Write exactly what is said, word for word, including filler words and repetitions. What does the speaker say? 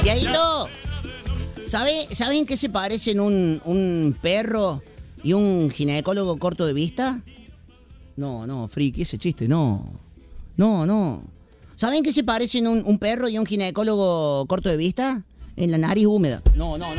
Dieguito, ¿sabe, ¿saben qué se parecen un, un perro y un ginecólogo corto de vista? No, no, friki, ese chiste, no. No, no. ¿Saben qué se parecen un, un perro y un ginecólogo corto de vista? En la nariz húmeda. No, no, no.